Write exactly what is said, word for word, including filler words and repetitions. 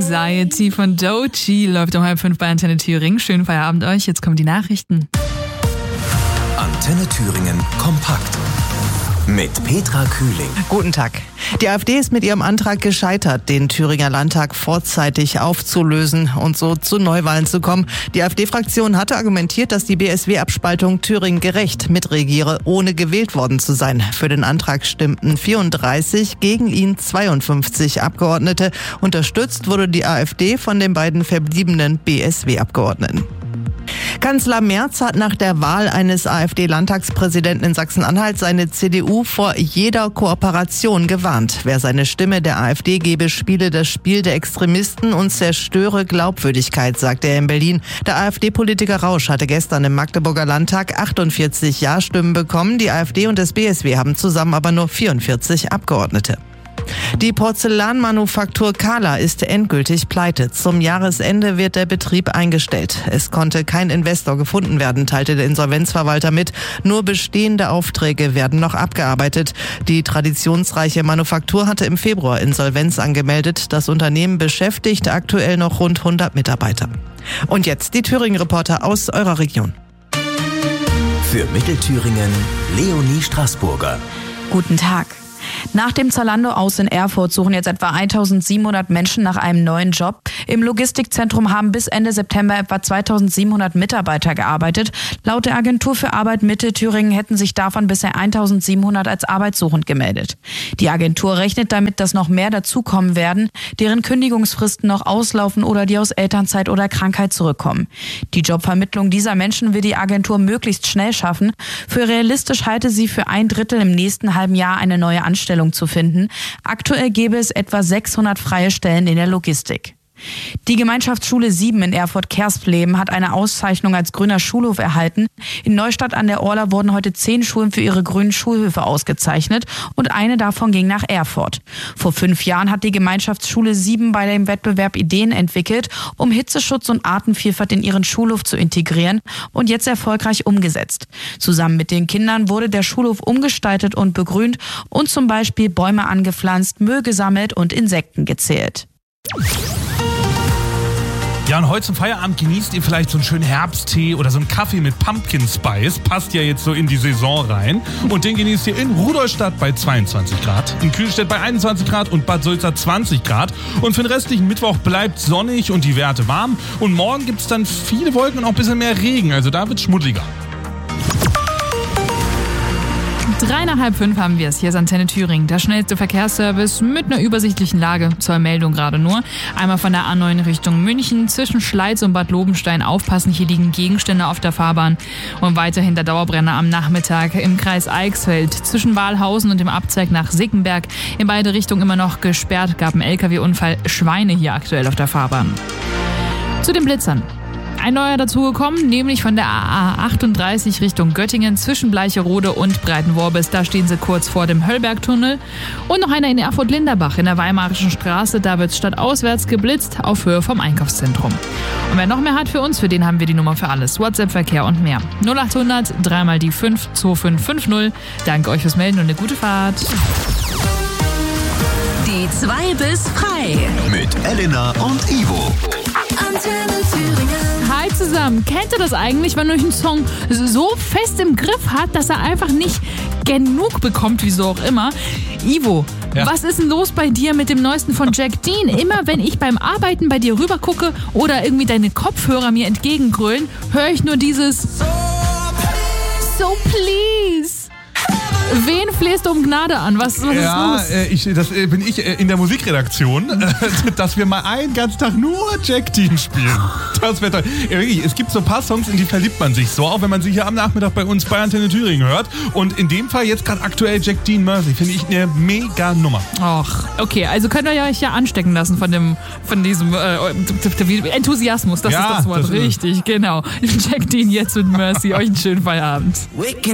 Anxiety von Doechii läuft um halb fünf bei Antenne Thüringen. Schönen Feierabend euch, jetzt kommen die Nachrichten. Antenne Thüringen kompakt mit Petra Kühling. Guten Tag. Die AfD ist mit ihrem Antrag gescheitert, den Thüringer Landtag vorzeitig aufzulösen und so zu Neuwahlen zu kommen. Die AfD-Fraktion hatte argumentiert, dass die B S W-Abspaltung Thüringen gerecht mitregiere, ohne gewählt worden zu sein. Für den Antrag stimmten vierunddreißig, gegen ihn zweiundfünfzig Abgeordnete. Unterstützt wurde die AfD von den beiden verbliebenen B S W-Abgeordneten. Kanzler Merz hat nach der Wahl eines AfD-Landtagspräsidenten in Sachsen-Anhalt seine C D U vor jeder Kooperation gewarnt. Wer seine Stimme der AfD gebe, spiele das Spiel der Extremisten und zerstöre Glaubwürdigkeit, sagte er in Berlin. Der AfD-Politiker Rausch hatte gestern im Magdeburger Landtag achtundvierzig Ja-Stimmen bekommen. Die AfD und das B S W haben zusammen aber nur vierundvierzig Abgeordnete. Die Porzellanmanufaktur Kahla ist endgültig pleite. Zum Jahresende wird der Betrieb eingestellt. Es konnte kein Investor gefunden werden, teilte der Insolvenzverwalter mit. Nur bestehende Aufträge werden noch abgearbeitet. Die traditionsreiche Manufaktur hatte im Februar Insolvenz angemeldet. Das Unternehmen beschäftigt aktuell noch rund hundert Mitarbeiter. Und jetzt die Thüringen-Reporter aus eurer Region. Für Mittelthüringen Leonie Straßburger. Guten Tag. Nach dem Zalando-Aus in Erfurt suchen jetzt etwa eintausendsiebenhundert Menschen nach einem neuen Job. Im Logistikzentrum haben bis Ende September etwa zweitausendsiebenhundert Mitarbeiter gearbeitet. Laut der Agentur für Arbeit Mittelthüringen hätten sich davon bisher eintausendsiebenhundert als arbeitssuchend gemeldet. Die Agentur rechnet damit, dass noch mehr dazukommen werden, deren Kündigungsfristen noch auslaufen oder die aus Elternzeit oder Krankheit zurückkommen. Die Jobvermittlung dieser Menschen will die Agentur möglichst schnell schaffen. Für realistisch halte sie für ein Drittel im nächsten halben Jahr eine neue Anstellung zu finden. Aktuell gäbe es etwa sechshundert freie Stellen in der Logistik. Die Gemeinschaftsschule sieben in Erfurt-Kerspleben hat eine Auszeichnung als grüner Schulhof erhalten. In Neustadt an der Orla wurden heute zehn Schulen für ihre grünen Schulhöfe ausgezeichnet und eine davon ging nach Erfurt. Vor fünf Jahren hat die Gemeinschaftsschule sieben bei dem Wettbewerb Ideen entwickelt, um Hitzeschutz und Artenvielfalt in ihren Schulhof zu integrieren und jetzt erfolgreich umgesetzt. Zusammen mit den Kindern wurde der Schulhof umgestaltet und begrünt und zum Beispiel Bäume angepflanzt, Müll gesammelt und Insekten gezählt. Ja, und heute zum Feierabend genießt ihr vielleicht so einen schönen Herbsttee oder so einen Kaffee mit Pumpkin Spice. Passt ja jetzt so in die Saison rein. Und den genießt ihr in Rudolstadt bei zweiundzwanzig Grad, in Kühlstedt bei einundzwanzig Grad und Bad Sulza zwanzig Grad. Und für den restlichen Mittwoch bleibt sonnig und die Werte warm. Und morgen gibt es dann viele Wolken und auch ein bisschen mehr Regen. Also da wird es schmuddeliger. Drei nach halb fünf haben wir es. Hier ist Antenne Thüringen, der schnellste Verkehrsservice mit einer übersichtlichen Lage. Zur Meldung gerade nur. Einmal von der A neun Richtung München zwischen Schleiz und Bad Lobenstein aufpassen. Hier liegen Gegenstände auf der Fahrbahn. Und weiterhin der Dauerbrenner am Nachmittag im Kreis Eichsfeld zwischen Wahlhausen und dem Abzweig nach Sickenberg. In beide Richtungen immer noch gesperrt. Gab einen L K W-Unfall. Schweine hier aktuell auf der Fahrbahn. Zu den Blitzern. Ein neuer dazugekommen, nämlich von der A A achtunddreißig Richtung Göttingen zwischen Bleicherode und Breitenworbis. Da stehen sie kurz vor dem Höllbergtunnel. Und noch einer in Erfurt-Linderbach in der Weimarischen Straße. Da wird es stadtauswärts geblitzt auf Höhe vom Einkaufszentrum. Und wer noch mehr hat für uns, für den haben wir die Nummer für alles. WhatsApp-Verkehr und mehr. null achthundert, dreimal die fünf, zwei fünf fünf null. Danke euch fürs Melden und eine gute Fahrt. Die zwei bis frei. Mit Elena und Ivo. Antenne Thüringen. Hi zusammen. Kennt ihr das eigentlich, wenn euch ein Song so fest im Griff hat, dass er einfach nicht genug bekommt, wieso auch immer? Ivo, ja. Was ist denn los bei dir mit dem Neuesten von Jack Dean? Immer wenn ich beim Arbeiten bei dir rüber gucke oder irgendwie deine Kopfhörer mir entgegengrölen, höre ich nur dieses So please. Wen flehst du um Gnade an? Was, was ja, ist los? Äh, ich, das äh, bin ich äh, in der Musikredaktion, äh, dass wir mal einen ganzen Tag nur Jack Dean spielen. Das wäre toll. Ja, wirklich, es gibt so ein paar Songs, in die verliebt man sich so, auch wenn man sie hier am Nachmittag bei uns bei Antenne Thüringen hört. Und in dem Fall jetzt gerade aktuell Jack Dean Mercy. Finde ich eine mega Nummer. Ach, okay, also könnt ihr euch ja anstecken lassen von dem, von diesem äh, Enthusiasmus. Das ja, ist das Wort. Das Richtig, genau. Jack Dean jetzt mit Mercy. Euch einen schönen Feierabend.